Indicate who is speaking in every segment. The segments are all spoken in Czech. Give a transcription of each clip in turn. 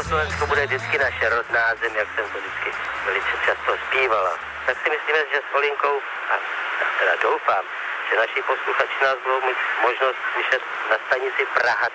Speaker 1: Československo bude vždycky naše rodná zem, jak jsem to vždycky velice často zpívala. Tak si myslíme, že s Olinkou, a já teda doufám, že naši posluchači nás budou mít možnost slyšet na stanici Praha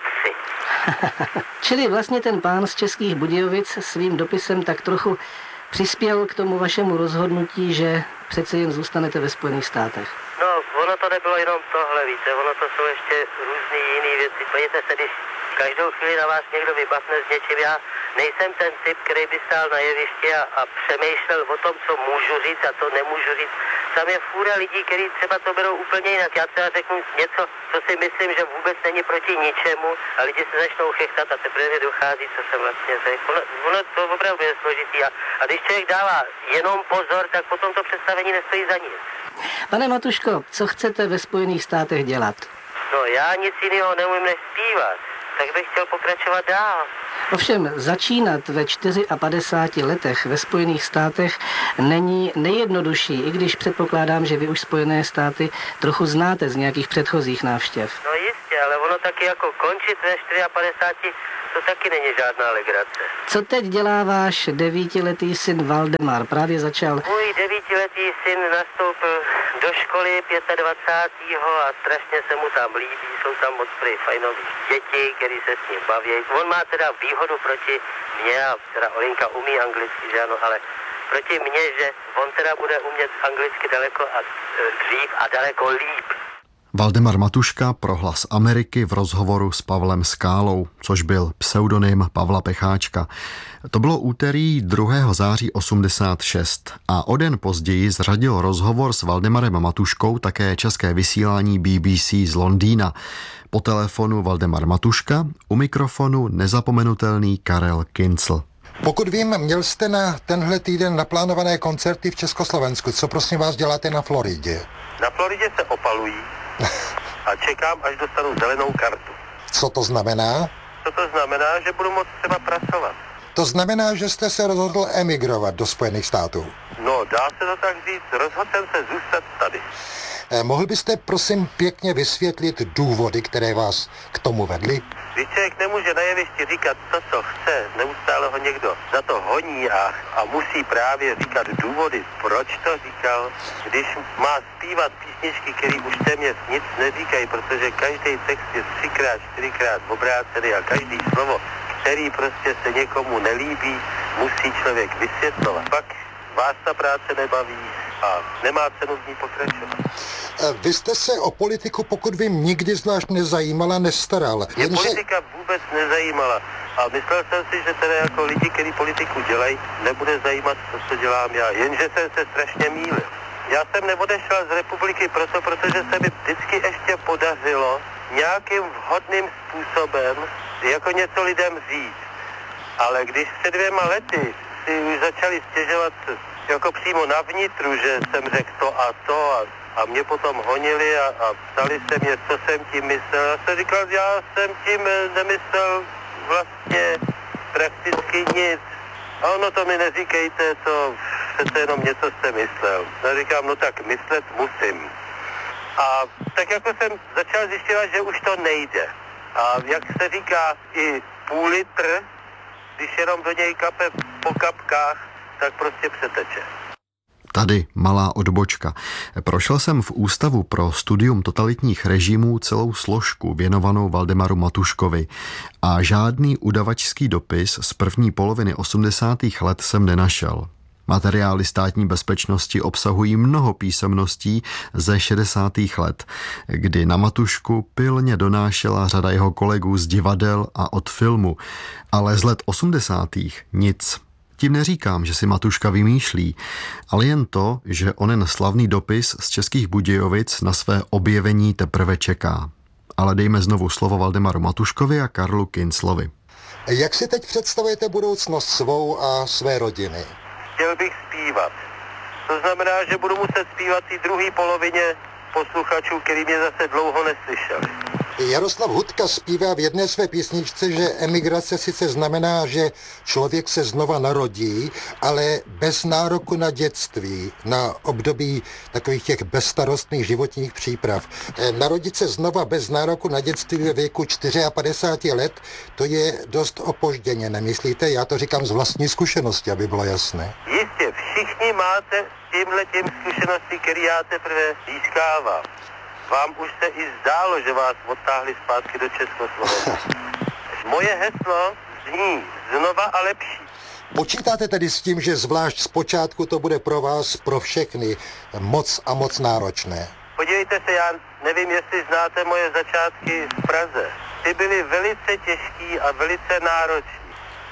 Speaker 1: 3.
Speaker 2: Čili vlastně ten pán z Českých Budějovic svým dopisem tak trochu přispěl k tomu vašemu rozhodnutí, že přece jen zůstanete ve Spojených státech.
Speaker 1: No, ono to nebylo jenom tohle, víte, ono to jsou ještě různé jiné věci. Podívejte se, když každou chvíli na vás někdo vybavne s něčím, já nejsem ten typ, který by stál na jevišti a přemýšlel o tom, co můžu říct a to nemůžu říct. Tam je fůra lidí, kteří třeba to berou úplně jinak. Já třeba řeknu něco, co si myslím, že vůbec není proti ničemu a lidi se začnou chechtat a teprve mi dochází, co jsem vlastně řekl. Ono to opravdu je složitý a když člověk dává jenom pozor, tak potom to představení nestojí za nic.
Speaker 2: Pane Matuško, co chcete ve Spojených státech dělat?
Speaker 1: No já nic jiného neumím než zpívat, tak bych chtěl pokračovat dál.
Speaker 2: Ovšem začínat ve 54 letech ve Spojených státech není nejjednodušší, i když předpokládám, že vy už Spojené státy trochu znáte z nějakých předchozích návštěv.
Speaker 1: No jistě, ale ono taky jako končit ve 54, to taky není žádná legrace.
Speaker 2: Co teď dělá váš 9letý syn Valdemar? Právě začal...
Speaker 1: Můj 9letý syn nastoupil do školy 25. a strašně se mu tam líbí, jsou tam moc fajnový děti, který se s ním baví. On má teda výhodu proti mně, a teda Olinka umí anglicky, že ano, ale proti mně, že on teda bude umět anglicky daleko a dřív a daleko líp.
Speaker 3: Valdemar Matuška pro Hlas Ameriky v rozhovoru s Pavlem Skálou, což byl pseudonym Pavla Pecháčka. To bylo úterý 2. září 86 a o den později zřadil rozhovor s Valdemarem Matuškou také české vysílání BBC z Londýna. Po telefonu Valdemar Matuška, u mikrofonu nezapomenutelný Karel Kincl.
Speaker 4: Pokud vím, měl jste na tenhle týden naplánované koncerty v Československu. Co prosím vás děláte na Floridě?
Speaker 1: Na Floridě se opalují a čekám, až dostanu zelenou kartu.
Speaker 4: Co to znamená?
Speaker 1: Co to znamená, že budu moct třeba pracovat.
Speaker 4: To znamená, že jste se rozhodl emigrovat do Spojených států.
Speaker 1: No, dá se to tak říct, rozhodl jsem se zůstat tady.
Speaker 4: Mohl byste prosím pěkně vysvětlit důvody, které vás k tomu vedly?
Speaker 1: Když člověk nemůže na jevišti říkat to, co chce, neustále ho někdo za to honí a musí právě říkat důvody, proč to říkal, když má zpívat písničky, které už téměř nic neříkají, protože každý text je 3x, 4x obrácený a každý slovo, který prostě se někomu nelíbí, musí člověk vysvětlovat. Pak vás ta práce nebaví a nemá cenu v ní pokračovat.
Speaker 4: Vy jste se o politiku, pokud vím, nikdy zvlášť nezajímala, nestaral.
Speaker 1: Mě politika vůbec nezajímala a myslel jsem si, že teda jako lidi, kteří politiku dělají, nebude zajímat to, co dělám já, jenže jsem se strašně mýlil. Já jsem neodešel z republiky protože se mi vždycky ještě podařilo nějakým vhodným způsobem jako něco lidem říct. Ale když před 2 lety si už začali stěžovat jako přímo na vnitru, že jsem řekl to a mě potom honili a ptali se mě, co jsem tím myslel. Já jsem říkal, já jsem tím nemyslel vlastně prakticky nic. A ono to mi neříkejte, to přece jenom něco jste myslel. Já říkám, no tak myslet musím. A tak jako jsem začal zjišťovat, že už to nejde. A jak se říká, i půl litr, když jenom do něj kape po kapkách, tak prostě přeteče.
Speaker 3: Tady malá odbočka. Prošel jsem v Ústavu pro studium totalitních režimů celou složku věnovanou Valdemaru Matuškovi a žádný udavačský dopis z první poloviny 80. let jsem nenašel. Materiály státní bezpečnosti obsahují mnoho písemností ze 60. let, kdy na Matušku pilně donášela řada jeho kolegů z divadel a od filmu, ale z let 80. nic. Tím neříkám, že si Matuška vymýšlí, ale jen to, že onen slavný dopis z Českých Budějovic na své objevení teprve čeká. Ale dejme znovu slovo Valdemaru Matuškovi a Karlu Kinclovi.
Speaker 4: Jak si teď představujete budoucnost svou a své rodiny?
Speaker 1: Chtěl bych zpívat. To znamená, že budu muset zpívat i druhé polovině posluchačů, který mě zase dlouho neslyšeli.
Speaker 4: Jaroslav Hudka zpívá v jedné své písničce, že emigrace sice znamená, že člověk se znova narodí, ale bez nároku na dětství, na období takových těch bezstarostných životních příprav. Narodit se znova bez nároku na dětství ve věku 54 let, to je dost opožděně, nemyslíte? Já to říkám z vlastní zkušenosti, aby bylo jasné.
Speaker 1: Jistě, všichni máte tímhletím zkušenosti, který já teprve získávám. Vám už se i zdálo, že vás odtáhli zpátky do Československa. Moje heslo zní znova a lepší.
Speaker 4: Počítáte tedy s tím, že zvlášť zpočátku to bude pro vás, pro všechny, moc a moc náročné?
Speaker 1: Podívejte se, já nevím, jestli znáte moje začátky v Praze. Ty byly velice těžký a velice náročný.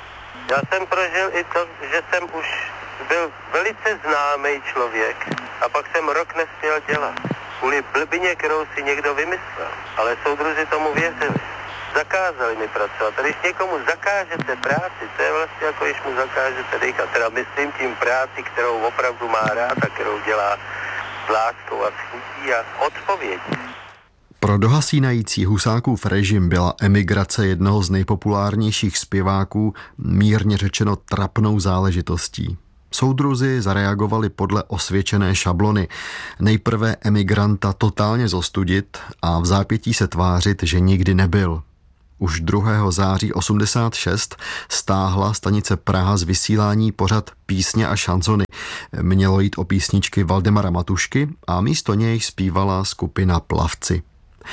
Speaker 1: Já jsem prožil i to, že jsem už byl velice známý člověk a pak jsem rok nesměl dělat. Kvůli blbině, kterou si někdo vymyslel. Ale soudruzi tomu věřili. Zakázali mi pracovat. A když někomu zakážete práci, to je vlastně jako když mu zakážete dýchat. Teda myslím tím práci, kterou opravdu má rád a kterou dělá s láskou a s chutí a odpovědí.
Speaker 3: Pro dohasínající Husákův režim byla emigrace jednoho z nejpopulárnějších zpěváků mírně řečeno trapnou záležitostí. Soudruzi zareagovali podle osvědčené šablony. Nejprve emigranta totálně zostudit a v zápětí se tvářit, že nikdy nebyl. Už 2. září 86 stáhla stanice Praha z vysílání pořad Písně a šansony. Mělo jít o písničky Valdemara Matušky a místo něj zpívala skupina Plavci.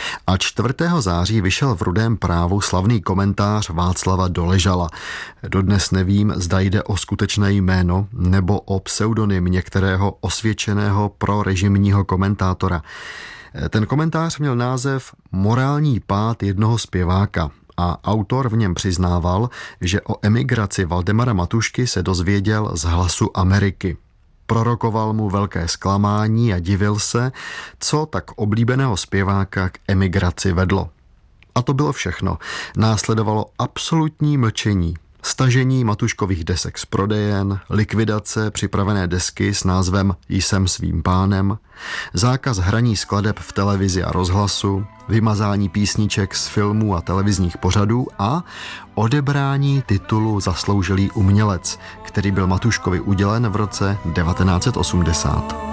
Speaker 3: A 4. září vyšel v Rudém právu slavný komentář Václava Doležala. Dodnes nevím, zda jde o skutečné jméno nebo o pseudonym některého osvědčeného prorežimního komentátora. Ten komentář měl název Morální pád jednoho zpěváka a autor v něm přiznával, že o emigraci Valdemara Matušky se dozvěděl z Hlasu Ameriky. Prorokoval mu velké zklamání a divil se, co tak oblíbeného zpěváka k emigraci vedlo. A to bylo všechno. Následovalo absolutní mlčení. Stažení Matuškových desek z prodejen, likvidace připravené desky s názvem Jsem svým pánem, zákaz hraní skladeb v televizi a rozhlasu, vymazání písniček z filmů a televizních pořadů a odebrání titulu Zasloužilý umělec, který byl Matuškovi udělen v roce 1980.